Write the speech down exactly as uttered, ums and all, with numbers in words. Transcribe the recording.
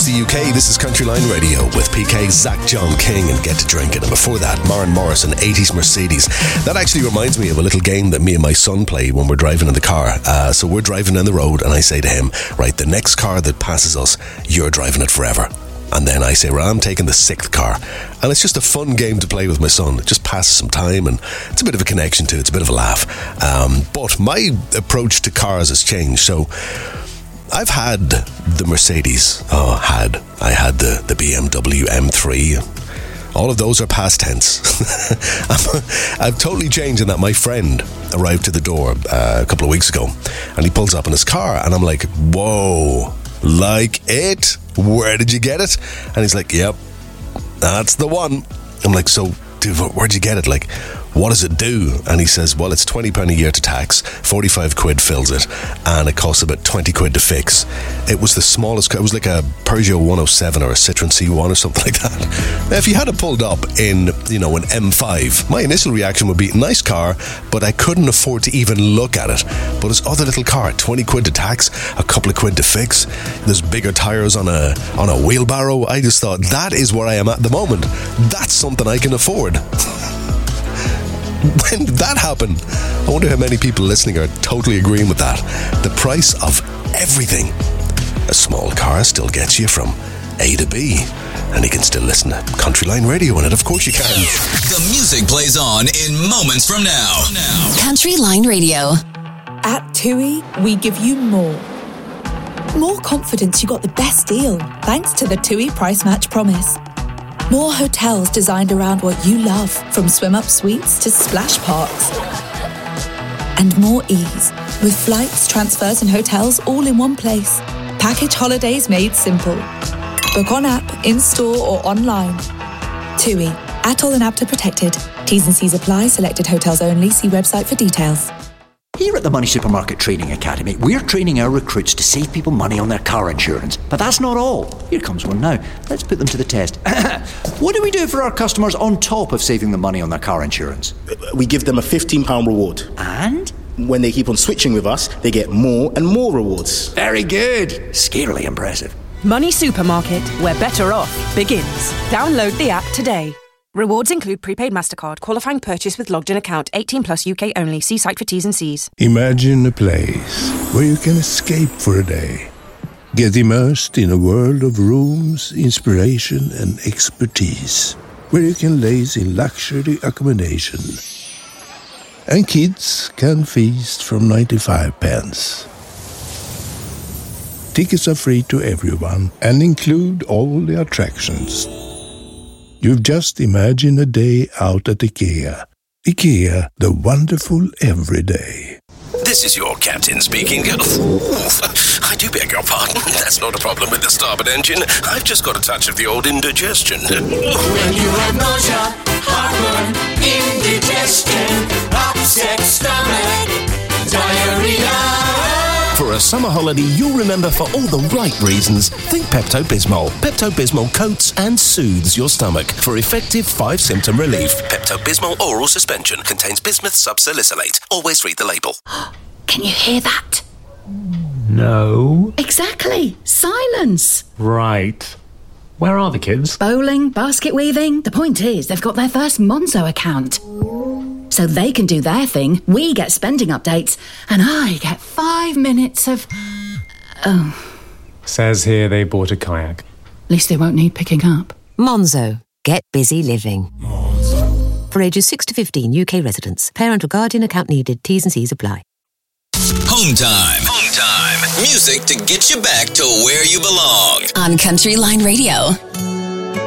the U K. This is Country Line Radio with P K, Zach John King and Get to Drinking. And before that, Maren Morrison, eighties Mercedes. That actually reminds me of a little game that me and my son play when we're driving in the car. Uh, so we're driving down the road and I say to him, right, the next car that passes us, you're driving it forever. And then I say, well, I'm taking the sixth car. And it's just a fun game to play with my son. It just passes some time and it's a bit of a connection to it. It's a bit of a laugh. Um, but my approach to cars has changed. So I've had the Mercedes. Oh, had. I had the, the B M W M three. All of those are past tense. I've totally changed in that my friend arrived to the door uh, a couple of weeks ago and he pulls up in his car and I'm like, whoa, like it? Where did you get it? And he's like, yep, that's the one. I'm like, so dude, where'd you get it? Like, what does it do? And he says, well, it's twenty pounds a year to tax, forty-five quid fills it, and it costs about twenty quid to fix. It was the smallest car. It was like a Peugeot one oh seven or a Citroen C one or something like that. Now, if you had it pulled up in, you know, an M five, my initial reaction would be, nice car, but I couldn't afford to even look at it. But this other little car, twenty quid to tax, a couple of quid to fix, there's bigger tires on a on a wheelbarrow. I just thought, that is where I am at the moment. That's something I can afford. When did that happen? I wonder how many people listening are totally agreeing with that. The price of everything. A small car still gets you from A to B. And you can still listen to Country Line Radio in it. Of course you can. The music plays on in moments from now. now. Country Line Radio. At TUI, we give you more. More confidence you got the best deal, thanks to the TUI Price Match Promise. More hotels designed around what you love, from swim-up suites to splash parks. And more ease, with flights, transfers and hotels all in one place. Package holidays made simple. Book on app, in-store or online. TUI, Atoll and APTA protected. T's and C's apply, selected hotels only. See website for details. Here at the Money Supermarket Training Academy, we're training our recruits to save people money on their car insurance. But that's not all. Here comes one now. Let's put them to the test. What do we do for our customers on top of saving them money on their car insurance? We give them a fifteen pounds reward. And? When they keep on switching with us, they get more and more rewards. Very good. Scarily impressive. Money Supermarket, where better off begins. Download the app today. Rewards include prepaid MasterCard, qualifying purchase with logged-in account, eighteen plus U K only. See site for T's and C's. Imagine a place where you can escape for a day. Get immersed in a world of rooms, inspiration and expertise. Where you can laze in luxury accommodation. And kids can feast from ninety-five pence. Tickets are free to everyone and include all the attractions. You've just imagined a day out at IKEA. IKEA, the wonderful everyday. This is your captain speaking. Oof, I do beg your pardon. That's not a problem with the starboard engine. I've just got a touch of the old indigestion. When you have nausea, heartburn, indigestion, upset stomach, diarrhea. For a summer holiday you'll remember for all the right reasons, think Pepto-Bismol. Pepto-Bismol coats and soothes your stomach for effective five-symptom relief. Pepto-Bismol oral suspension contains bismuth subsalicylate. Always read the label. Can you hear that? No. Exactly. Silence. Right. Where are the kids? Bowling, basket weaving. The point is, they've got their first Monzo account. So they can do their thing, we get spending updates, and I get five minutes of... Oh. Says here they bought a kayak. At least they won't need picking up. Monzo. Get busy living. Monzo. For ages six to fifteen, U K residents. Parent or guardian account needed. T's and C's apply. Home time. Home time. Music to get you back to where you belong. On Country Line Radio.